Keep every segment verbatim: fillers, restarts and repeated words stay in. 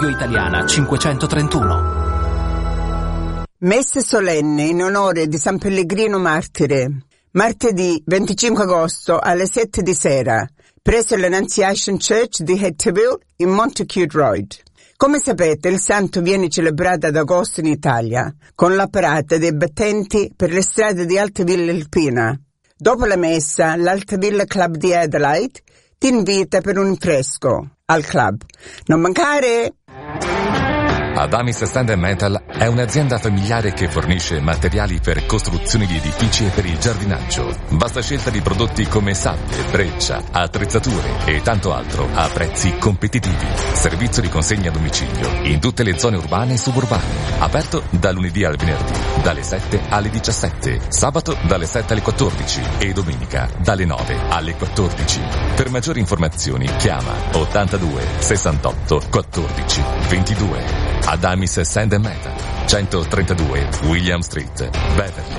Via Italiana cinquecentotrentuno. Messe solenne in onore di San Pellegrino Martire. Martedì venticinque agosto alle sette di sera, presso l'Annunciation Church di Hatfield in Montacute Road. Come sapete, il santo viene celebrato ad agosto in Italia, con la parata dei battenti per le strade di Altavilla Alpina. Dopo la messa, l'Altavilla Club di Adelaide ti invita per un fresco al club. Non mancare! Adamis Stand and Metal è un'azienda familiare che fornisce materiali per costruzioni di edifici e per il giardinaggio. Vasta scelta di prodotti come sabbie, breccia, attrezzature e tanto altro a prezzi competitivi. Servizio di consegna a domicilio in tutte le zone urbane e suburbane. Aperto da lunedì al venerdì, dalle sette alle diciassette, sabato dalle sette alle quattordici e domenica dalle nove alle quattordici. Per maggiori informazioni chiama ottantadue sessantotto quattordici ventidue. Adamis Sand and Metal, centotrentadue William Street, Beverly.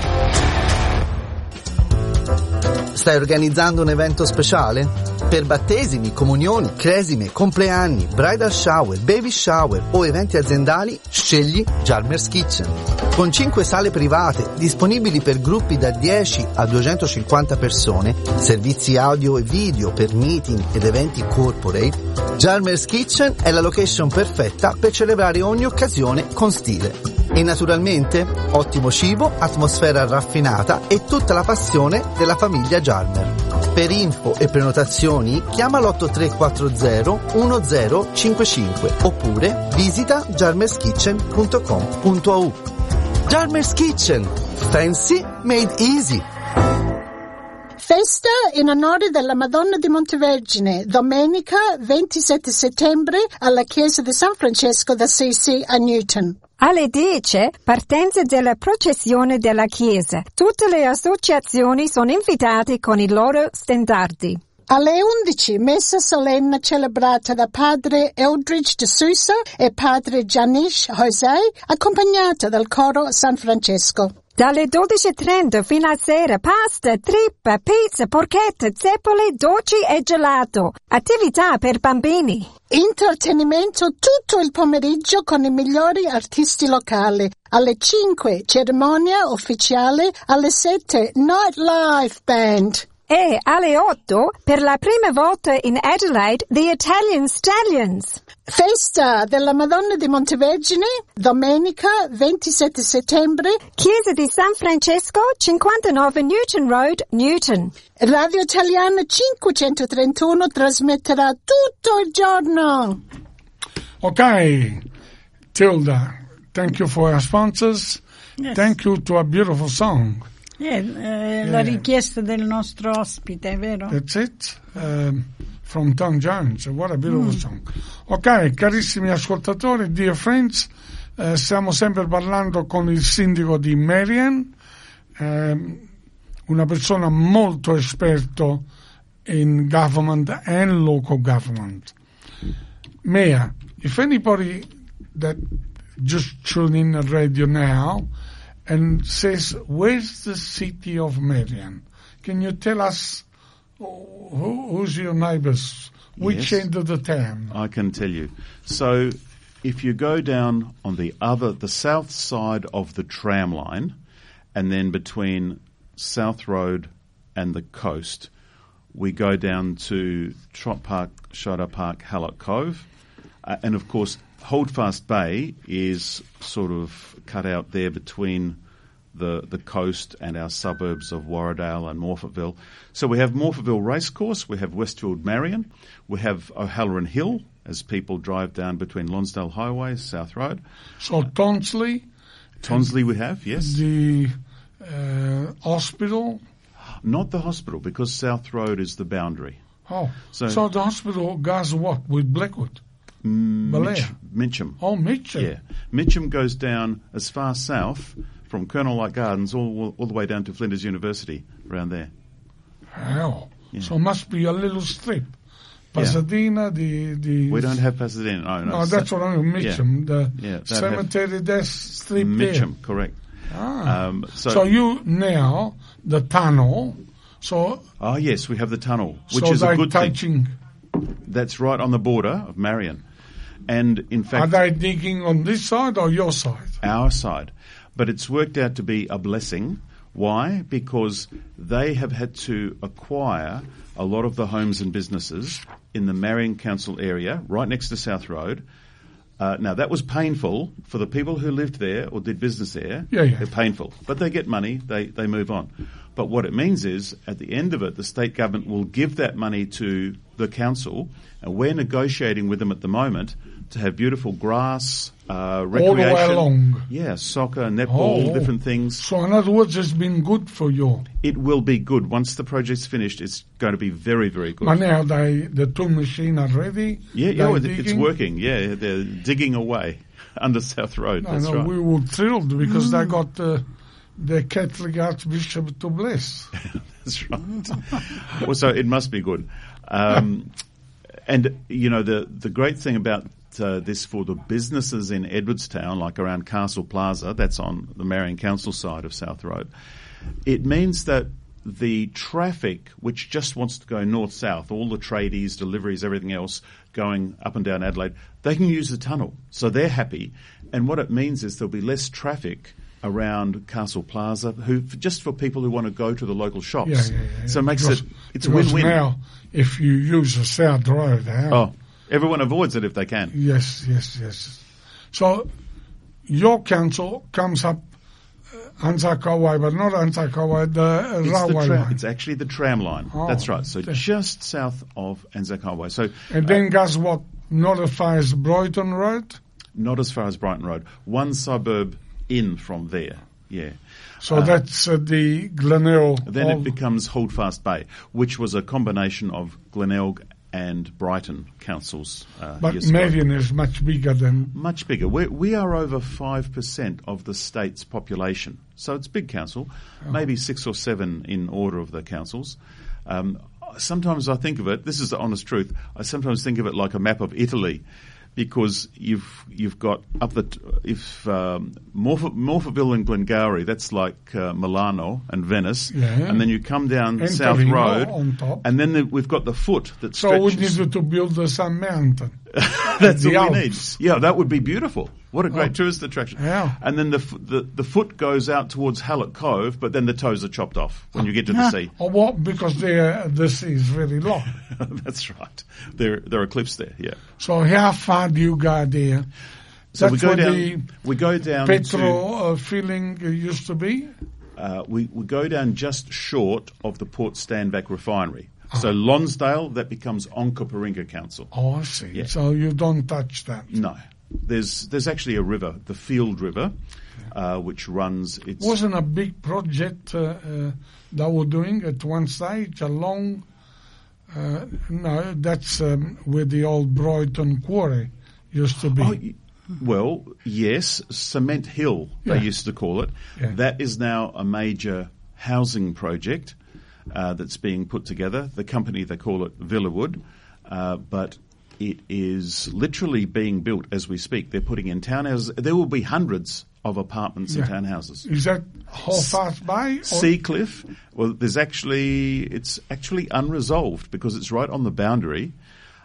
Stai organizzando un evento speciale? Per battesimi, comunioni, cresime, compleanni, bridal shower, baby shower o eventi aziendali, scegli Jarmer's Kitchen. Con cinque sale private disponibili per gruppi da dieci a duecentocinquanta persone, servizi audio e video per meeting ed eventi corporate, Jarmer's Kitchen è la location perfetta per celebrare ogni occasione con stile. E naturalmente, ottimo cibo, atmosfera raffinata e tutta la passione della famiglia Jarmer. Per info e prenotazioni chiama l'otto tre quattro zero uno zero cinque cinque oppure visita jarmerskitchen punto com punto a u. Jarmer's Kitchen, fancy made easy. Festa in onore della Madonna di Montevergine, domenica ventisette settembre alla chiesa di San Francesco d'Assisi a Newton. Alle dieci, partenza della processione della chiesa. Tutte le associazioni sono invitate con i loro stendardi. Alle undici, messa solenne celebrata da padre Eldridge de Sousa e padre Janish José, accompagnata dal coro San Francesco. Dalle dodici e trenta fino a sera, pasta, trippa, pizza, porchetta, zeppole, dolci e gelato. Attività per bambini. Intrattenimento tutto il pomeriggio con i migliori artisti locali. Alle cinque, cerimonia ufficiale. Alle sette, nightlife band. E alle otto, per la prima volta in Adelaide, The Italian Stallions. Festa della Madonna di Montevergine, domenica ventisette settembre. Chiesa di San Francesco, cinquantanove Newton Road, Newton. Radio Italiana cinquecentotrentuno trasmetterà tutto il giorno. Ok, Tilda, thank you for our sponsors. Yes. Thank you to a beautiful song. Eh, eh, la richiesta del nostro ospite, vero? That's it, um, from Tom Jones. What a beautiful mm. song. Ok, carissimi ascoltatori, dear friends, eh, stiamo sempre parlando con il sindaco di Marion, eh, una persona molto esperto in government and local government. Mayor, if anybody that just tuned in the radio now and says, where's the city of Marion? Can you tell us who, who's your neighbours? Which yes, end of the town? I can tell you. So if you go down on the other, the south side of the tram line, and then between South Road and the coast, we go down to Trot Park, Shoda Park, Hallett Cove. Uh, and of course, Holdfast Bay is sort of cut out there between the the coast and our suburbs of Warradale and Morphettville. So we have Morphettville Racecourse, we have Westfield Marion, we have O'Halloran Hill as people drive down between Lonsdale Highway, South Road. So Tonsley? Tonsley we have, yes. The uh, hospital? Not the hospital, because South Road is the boundary. Oh, so, so the hospital goes what, with Blackwood? Mitch, Mitcham. Oh, Mitcham. Yeah. Mitcham goes down as far south from Colonel Light Gardens all, all the way down to Flinders University, around there. Wow. Yeah. So it must be a little strip. Pasadena, yeah. the, the... We don't have Pasadena. No, no. no that's what I mean, Mitcham. Yeah. The yeah, cemetery, that's strip Mitcham, there. correct. Ah. Um, so, so you now, the tunnel, so... Oh, yes, we have the tunnel, which so is a good touching. thing. That's right on the border of Marion. And in Are fact, they digging on this side or your side? our side. But it's worked out to be a blessing. Why? Because they have had to acquire a lot of the homes and businesses in the Marion Council area, right next to South Road. Uh, now, that was painful for the people who lived there or did business there. Yeah, yeah. They're painful. But they get money, they, they move on. But what it means is, at the end of it, the state government will give that money to the council, and we're negotiating with them at the moment to have beautiful grass, uh, recreation. All the way along. Yeah, soccer, netball, Oh. different things. So in other words, it's been good for you. It will be good. Once the project's finished, it's going to be very, very good. But now they, the two machines are ready. Yeah, yeah, They're well, it's digging. working. Yeah, they're digging away under South Road. I That's know, right. we were thrilled because they got uh, the Catholic Archbishop to bless. That's right. Well, so it must be good. Um, and, you know, the, the great thing about uh, this for the businesses in Edwardstown, like around Castle Plaza, that's on the Marion Council side of South Road, it means that the traffic, which just wants to go north-south, all the tradies, deliveries, everything else going up and down Adelaide, they can use the tunnel. So they're happy. And what it means is there'll be less traffic around Castle Plaza, who just for people who want to go to the local shops. Yeah, yeah, yeah. So it makes Because- it, it's a because win-win. now, if you use the South Road, how? Oh, everyone avoids it if they can. Yes, yes, yes. So your council comes up uh, Anzac Way, but not Anzac Way, the uh, It's, the railway tram, line. it's actually the tram line. Oh, That's right. So the- just south of Anzac Highway. So And then guess what? Not as far as Brighton Road. not as far as Brighton Road. One suburb in from there. Yeah. So Uh, that's uh, the Glenelg. Then of- it becomes Holdfast Bay, which was a combination of Glenelg and Brighton councils. Uh, But years ago. Marion is much bigger than. Much bigger. We're, we are over five percent of the state's population. So it's a big council, maybe six or seven in order of the councils. Um, sometimes I think of it, this is the honest truth, I sometimes think of it like a map of Italy, because you've you've got up the t- if um, Morph- Morphettville and Glengarry, that's like uh, Milano and Venice, Yeah. and then you come down And South Torino Road, on top. and then the, we've got the foot that So we stretches. needed to build the Sun Mountain. That's the all we need. Alps. Yeah, that would be beautiful. What a great Oh. tourist attraction. Yeah. And then the, f- the the foot goes out towards Hallett Cove, but then the toes are chopped off when you get to the sea. Or what? Because the the sea is very low. That's right. There there are cliffs there. Yeah. So how far do you go there? So That's we go where down. the we go down to. petrol uh, filling uh, used to be. Uh, we we go down just short of the Port Stanback refinery. So Lonsdale, that becomes Onkaparinga Council. Oh, I see. Yeah. So you don't touch that. No, there's there's actually a river, the Field River, uh, which runs. It's Wasn't a big project uh, uh, that we're doing at one stage along. Uh, no, that's um, where the old Brighton Quarry used to be. Oh, y- well, yes, Cement Hill, Yeah. they used to call it. Yeah. That is now a major housing project uh, that's being put together. The company, they call it Villawood, uh, but it is literally being built as we speak. They're putting in townhouses. There will be hundreds of apartments Yeah. and townhouses. Is that Hallfast Bay? or- Seacliff, well, there's actually, it's actually unresolved because it's right on the boundary.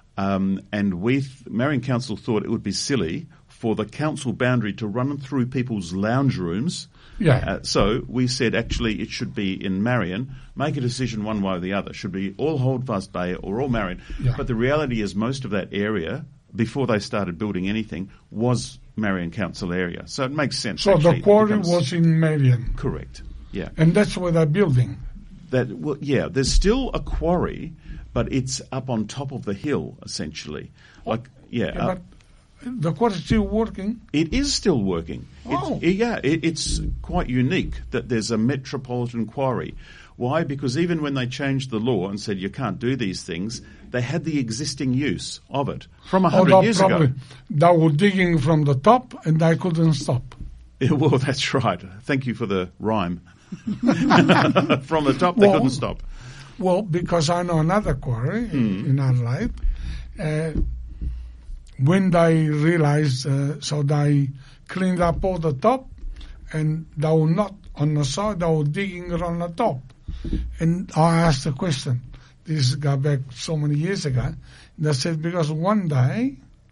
Um, and we, th- Marion Council thought it would be silly for the council boundary to run through people's lounge rooms. Yeah. Uh, so we said actually it should be in Marion. Make a decision one way or the other. Should be all Holdfast Bay or all Marion. Yeah. But the reality is most of that area, before they started building anything, was Marion Council area. So it makes sense. So actually. the It quarry becomes- was in Marion, Correct. Yeah. and that's where they're building. That well, yeah, there's still a quarry, but it's up on top of the hill essentially. Like yeah, Yeah, uh, but the quarry is still working. it is still working. Oh. It's, yeah, it, it's quite unique that there's a metropolitan quarry. Why? Because even when they changed the law and said you can't do these things, they had the existing use of it from a Oh, hundred they years probably, ago. They were digging from the top, and they couldn't stop. Yeah, well, that's right. Thank you for the rhyme. From the top, they Well, couldn't stop. Well, because I know another quarry in, Hmm. in Adelaide. Uh, when they realized, uh, so they cleaned up all the top, and they were not on the side, they were digging around the top. And I asked the question, this go back so many years ago, they said because one day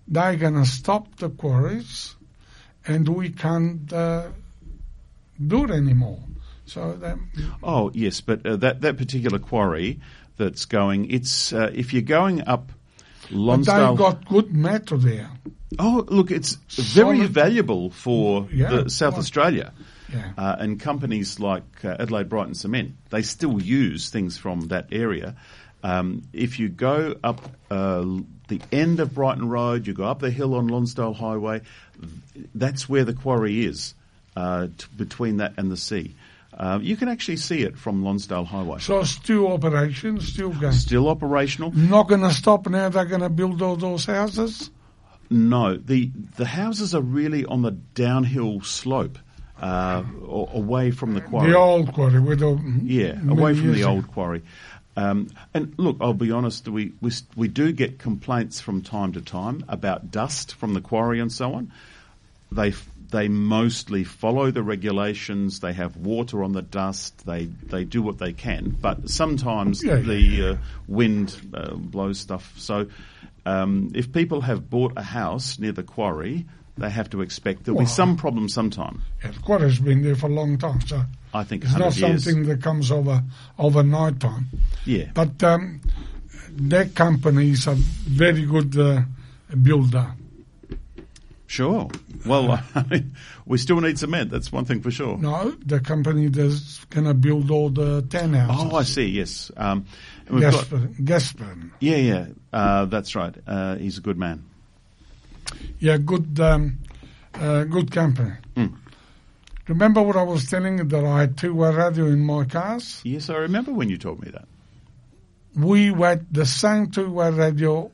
they're going to stop the quarries and we can't uh, do it anymore. So that, oh, yes, but uh, that, that particular quarry that's going, it's uh, if you're going up Lonsdale... But they've got good metal there. Oh, look, it's very Solid. valuable for Yeah, the South well, Australia. Yeah. Uh, and companies like uh, Adelaide Brighton Cement, they still use things from that area. Um, if you go up uh, the end of Brighton Road, you go up the hill on Lonsdale Highway, that's where the quarry is, uh, t- between that and the sea. Uh, you can actually see it from Lonsdale Highway. So still operation, still going. Still operational. Not going to stop now, they're going to build all those houses? No, the the houses are really on the downhill slope, uh, or, away from the quarry. The old quarry. With the, yeah, away from the old quarry. Um, and look, I'll be honest, we, we we do get complaints from time to time about dust from the quarry and so on. They they mostly follow the regulations. They have water on the dust. They they do what they can, but sometimes Yeah, the yeah. uh, wind uh, blows stuff. So um, if people have bought a house near the quarry, they have to expect there'll Well, be some problem sometime. Yeah, the quarry's been there for a long time, so I think it's one not hundred years. something that comes over overnight time. Yeah. But um, their company is a very good uh, builder. Sure. Well, I mean, we still need cement. That's one thing for sure. No, the company that's going to build all the ten houses. Oh, I see. Yes. Um, and we've got, Gasper, Gasper. yeah, yeah. Uh, that's right. Uh, he's a good man. Yeah, good, um, uh, good company. Mm. Remember what I was telling you, that I had two-way radio in my cars? Yes, I remember when you told me that. We had the same two-way radio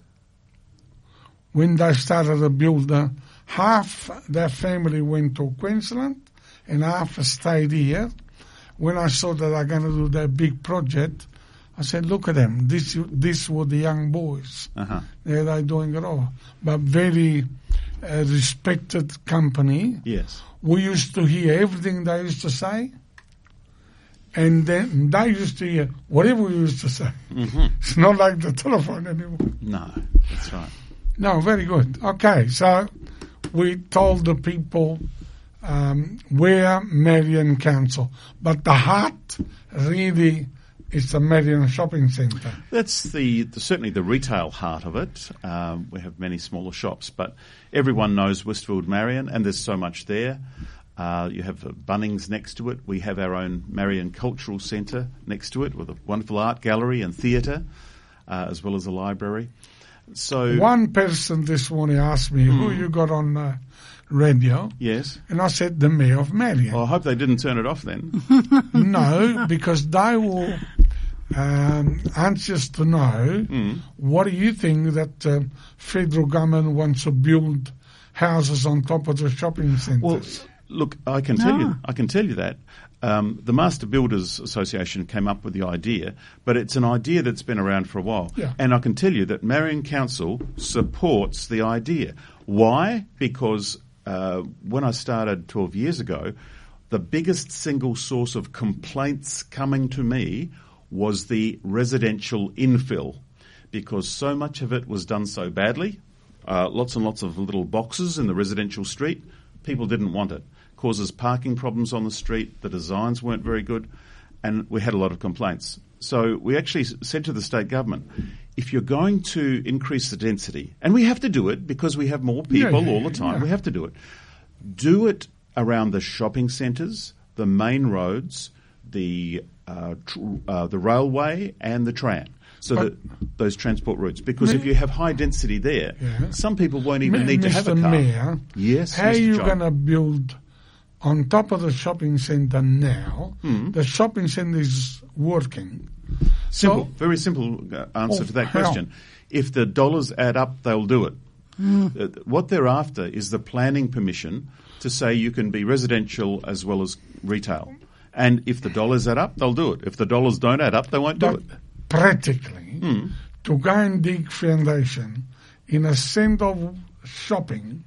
when they started to build the half their family went to Queensland and half stayed here. When I saw that they're going to do that big project, I said, look at them. This this were the young boys. Uh-huh. Yeah, they're doing it all. But very uh, respected company. Yes. We used to hear everything they used to say. And then they used to hear whatever we used to say. Mm-hmm. It's not like the telephone anymore. No, that's right. No, very good. Okay, so we told the people um, we're Marion Council, but the heart really is the Marion Shopping Centre. That's the, the certainly the retail heart of it. Um, we have many smaller shops, but everyone knows Westfield Marion, and there's so much there. Uh, you have uh, Bunnings next to it. We have our own Marion Cultural Centre next to it with a wonderful art gallery and theatre, uh, as well as a library. So One person this morning asked me, who you got on uh, radio? yes. And I said, the Mayor of Marion. Well, I hope they didn't turn it off then. No, because they will um, anxious to know what do you think that uh, federal government wants to build houses on top of the shopping centres? Well, look, I can tell you, I can tell you that um, the Master Builders Association came up with the idea, but it's an idea that's been around for a while. Yeah. And I can tell you that Marion Council supports the idea. Why? Because uh, when I started twelve years ago, the biggest single source of complaints coming to me was the residential infill, because so much of it was done so badly. Uh, lots and lots of little boxes in the residential street. People didn't want it. Causes parking problems on the street. The designs weren't very good, and we had a lot of complaints. So we actually said to the state government, if you're going to increase the density, and we have to do it because we have more people Yeah, yeah, all the time, yeah. we have to do it. Do it around the shopping centres, the main roads, the uh, tr- uh, the railway, and the tram. So But- that those transport routes, because if you have high density there, Yeah. some people won't even Ma- need to Mister have a car. Mayor, Yes, how are Mister you John. going to build on top of the shopping centre now? Hmm. The shopping centre is working. Simple, So, very simple uh, answer Oh, to that how? question. If the dollars add up, they'll do it. Uh, what they're after is the planning permission to say you can be residential as well as retail. And if the dollars add up, they'll do it. If the dollars don't add up, they won't do but it. practically, Hmm. to go and dig foundation in a centre of shopping,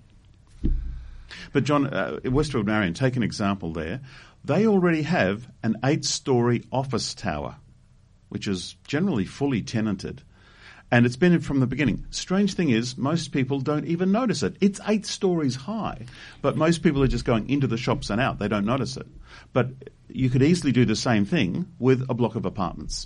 But John, uh, Westfield Marion, take an example there. They already have an eight-storey office tower, which is generally fully tenanted. And it's been from the beginning. Strange thing is, most people don't even notice it. It's eight stories high, but most people are just going into the shops and out. They don't notice it. But you could easily do the same thing with a block of apartments.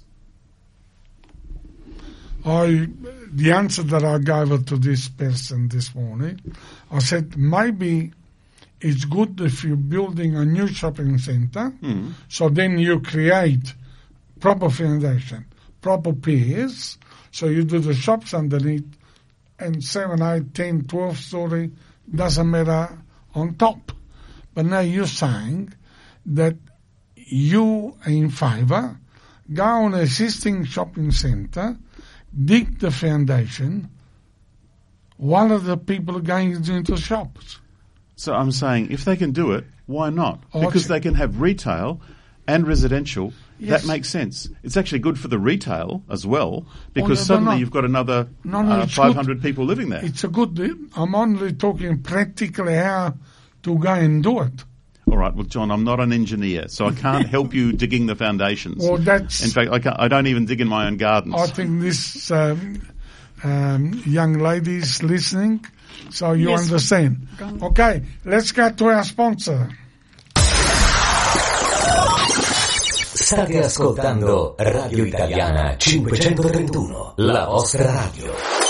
I, the answer that I gave to this person this morning, I said maybe it's good if you're building a new shopping center, mm. so then you create proper foundation, proper piers, so you do the shops underneath, and seven, eight, ten, twelve story, doesn't matter on top. But now you're saying that you are in favour, go on an existing shopping centre, dig the foundation, while other people are going into shops. So I'm saying, if they can do it, why not? Because they can have retail and residential. Yes. That makes sense. It's actually good for the retail as well, because oh, no, suddenly no. you've got another no, no, uh, five hundred good. people living there. It's a good... I'm only talking practically how to go and do it. All right, well, John, I'm not an engineer, so I can't help you digging the foundations. Well, that's... In fact, I, can't, I don't even dig in my own gardens. I think this um, um, young lady's listening, so you yes. understand. Okay, let's get to our sponsor. State ascoltando Radio Italiana cinquecentotrentuno, la vostra radio.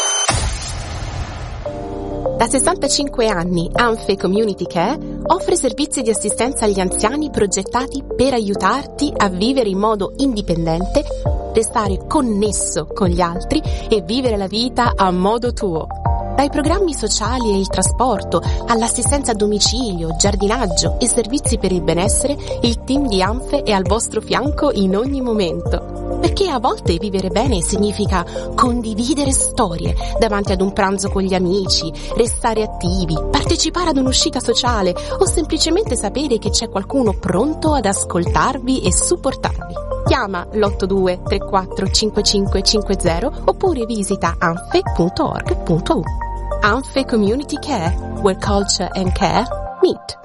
Da sessantacinque anni Anfe Community Care offre servizi di assistenza agli anziani progettati per aiutarti a vivere in modo indipendente, restare connesso con gli altri e vivere la vita a modo tuo. Dai programmi sociali e il trasporto, all'assistenza a domicilio, giardinaggio e servizi per il benessere, il team di Anfe è al vostro fianco in ogni momento. Perché a volte vivere bene significa condividere storie davanti ad un pranzo con gli amici, restare attivi, partecipare ad un'uscita sociale o semplicemente sapere che c'è qualcuno pronto ad ascoltarvi e supportarvi. Chiama l'otto due tre quattro cinque cinque cinque zero oppure visita anfe punto org punto u. Anfe Community Care, where culture and care meet.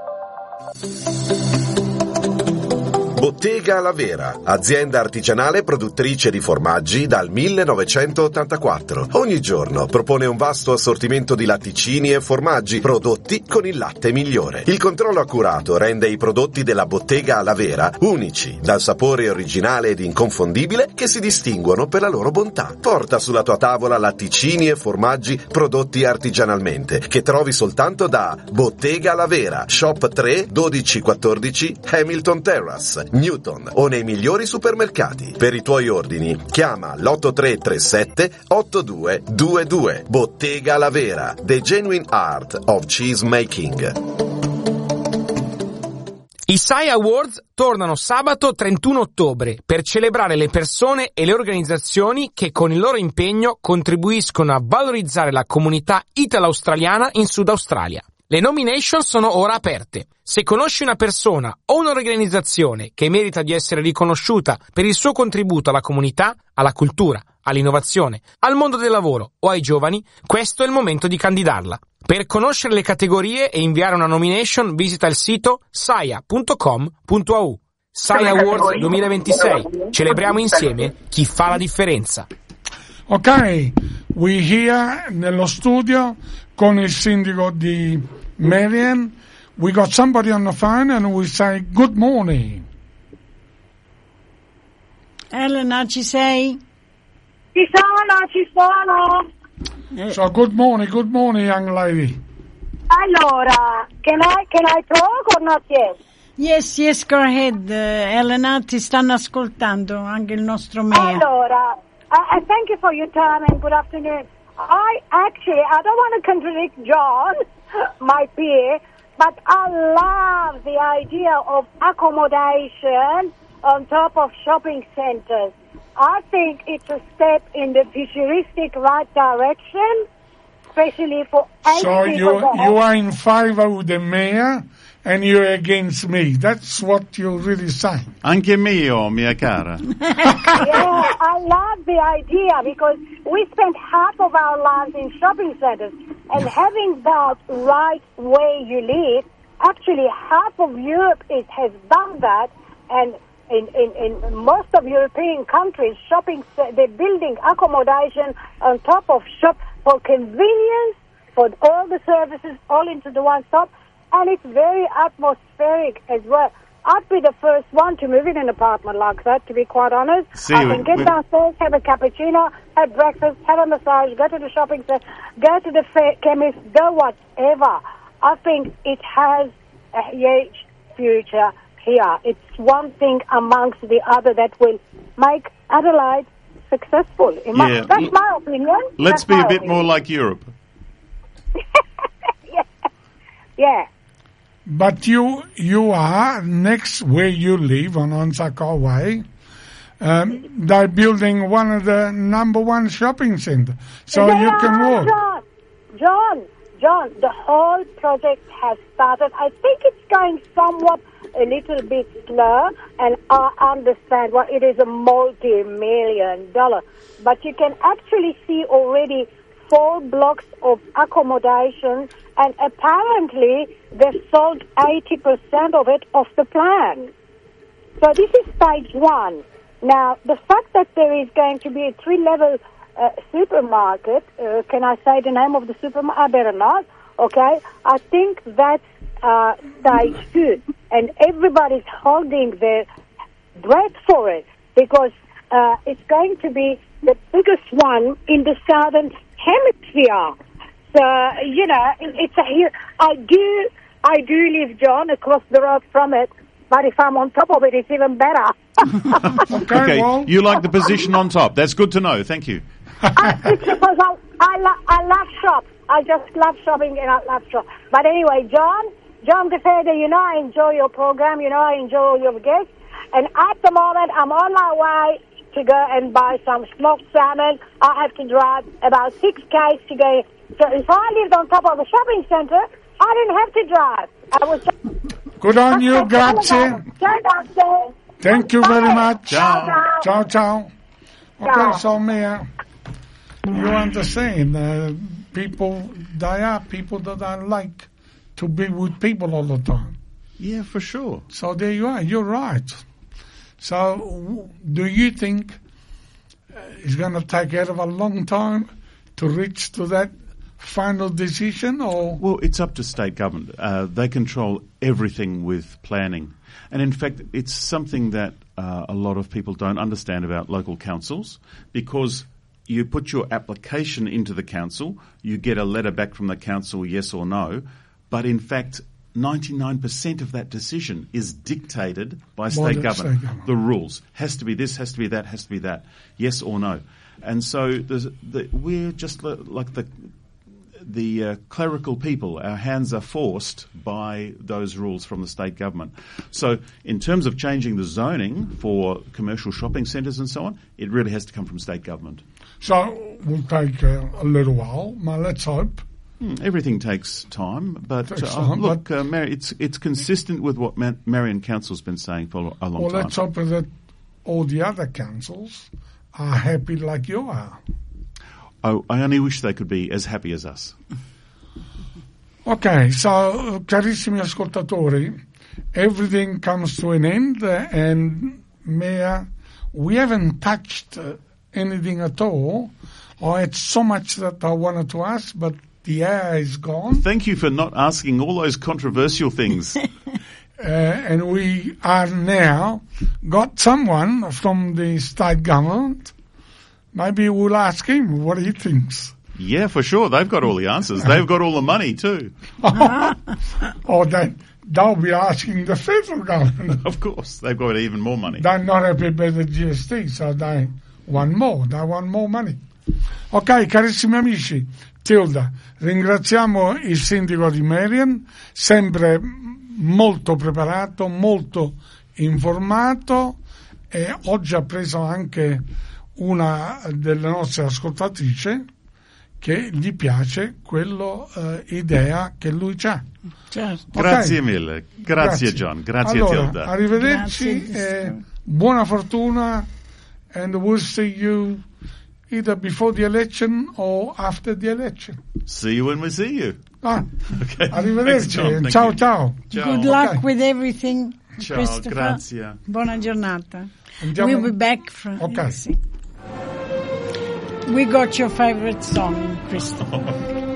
Bottega La Vera, azienda artigianale produttrice di formaggi dal millenovecentottantaquattro. Ogni giorno propone un vasto assortimento di latticini e formaggi prodotti con il latte migliore. Il controllo accurato rende i prodotti della Bottega La Vera unici, dal sapore originale ed inconfondibile che si distinguono per la loro bontà. Porta sulla tua tavola latticini e formaggi prodotti artigianalmente, che trovi soltanto da Bottega La Vera, Shop tre dodici quattordici Hamilton Terrace, Newton, o nei migliori supermercati. Per i tuoi ordini chiama l'otto tre tre sette otto due due due. Bottega La Vera, The Genuine Art of Cheese Making. I S A I Awards tornano sabato trentuno ottobre per celebrare le persone e le organizzazioni che con il loro impegno contribuiscono a valorizzare la comunità italo-australiana in Sud Australia. Le nomination sono ora aperte. Se conosci una persona o un'organizzazione che merita di essere riconosciuta per il suo contributo alla comunità, alla cultura, all'innovazione, al mondo del lavoro o ai giovani, questo è il momento di candidarla. Per conoscere le categorie e inviare una nomination visita il sito saia punto com punto a u. S A I Awards duemilaventisei. Celebriamo insieme chi fa la differenza. Ok, we here nello studio con il sindaco di Marion. We got somebody on the phone and we say good morning. Elena, ci sei? Ci sono, ci sono. So good morning, good morning, young lady. Allora, can I, can I talk or not yet? Yes, yes, go ahead, uh, Elena, ti stanno ascoltando, anche il nostro mayor. Allora, uh, thank you for your time and good afternoon. I actually, I don't want to contradict John, my peer, but I love the idea of accommodation on top of shopping centers. I think it's a step in the futuristic right direction, especially for So you you are in favour with the mayor and you're against me. That's what you're really saying. Anche mio, mia cara. Yeah, I love the idea because we spend half of our lives in shopping centers, and having that right way you live, actually half of Europe is, has done that, and in, in, in most of European countries, shopping, they're building accommodation on top of shop for convenience, for all the services, all into the one stop, and it's very atmospheric as well. I'd be the first one to move in an apartment like that, to be quite honest. See, I can get we, downstairs, have a cappuccino, have breakfast, have a massage, go to the shopping center, go to the fair, chemist, go whatever. I think it has a huge future here. It's one thing amongst the other that will make Adelaide successful. In my, yeah. That's my opinion. Let's that's be a bit opinion. more like Europe. yeah. yeah. But you you are next where you live on Onsaka Way. Um, they're building one of the number one shopping centre, so yeah, you can walk. John, John, John, the whole project has started. I think it's going somewhat a little bit slow, and I understand well, it is a multi-million dollar. But you can actually see already four blocks of accommodation, and apparently they've sold eighty percent of it off the plan. So this is stage one. Now, the fact that there is going to be a three-level uh, supermarket, uh, can I say the name of the supermarket? I better not, okay? I think that's uh, stage two. And everybody's holding their breath for it because uh, it's going to be the biggest one in the southern hemisphere. So, you know, it, it's a here. I do, I do live, John, across the road from it. But if I'm on top of it, it's even better. okay, okay. Well. You like the position on top. That's good to know. Thank you. I, it's because I, I, lo- I love shop. I just love shopping and I love shop. But anyway, John, John DeFede, you know I enjoy your program. You know I enjoy all your guests. And at the moment, I'm on my way to go and buy some smoked salmon. I have to drive about six k's to go. So if I lived on top of a shopping centre, I didn't have to drive. I was just... Good on you, grazie. Thank you very much. Ciao. Ciao, ciao. Okay, so Mia, you understand, uh, people, there are people that don't like to be with people all the time. Yeah, for sure. So there you are, you're right. So w- do you think uh, it's going to take out of a long time to reach to that final decision, or? Well, it's up to state government. Uh, they control everything with planning. And in fact, it's something that uh, a lot of people don't understand about local councils, because you put your application into the council, you get a letter back from the council, yes or no, but in fact, ninety-nine percent of that decision is dictated by state the government. state government. The rules. Has to be this, has to be that, has to be that. Yes or no. And so there's, the, we're just like the... the uh, clerical people. Our hands are forced by those rules from the state government. So in terms of changing the zoning for commercial shopping centres and so on, it really has to come from state government. So will take uh, a little while, but let's hope. Hmm, everything takes time, but Takes uh, time, look, uh, Mary, it's it's consistent with what Ma- Marion Council's been saying for a long Well, time. let's hope that all the other councils are happy like you are. Oh, I only wish they could be as happy as us. Ok, so carissimi ascoltatori, everything comes to an end, uh, and Mia, we haven't touched uh, anything at all. I had so much that I wanted to ask, but the air is gone. Thank you for not asking all those controversial things. Uh, and we are now got someone from the state government. Maybe we'll ask him what he thinks. Yeah, for sure. They've got all the answers. They've got all the money too. Or they, they'll be asking the federal government. Of course. They've got even more money. They're not happy with the G S T, so they want more. They want more money. Ok, carissimi amici, Tilda, ringraziamo il sindaco di Marion, sempre molto preparato, molto informato, e oggi ha preso anche una delle nostre ascoltatrici che gli piace quello uh, idea che lui c'ha. Certo. Okay. Grazie mille. Grazie, Grazie. John. Grazie allora, Tilda. Arrivederci Grazie. e buona fortuna, and we'll see you either before the election or after the election. See you when we see you. Ah, Okay. arrivederci. Thanks, John. Thank Ciao you. ciao. Ciao. Good Okay. luck with everything. Ciao, Christopher. grazie. Buona giornata. Andiamo- We'll be back from... Ok. Sì. We got your favorite song, Christopher.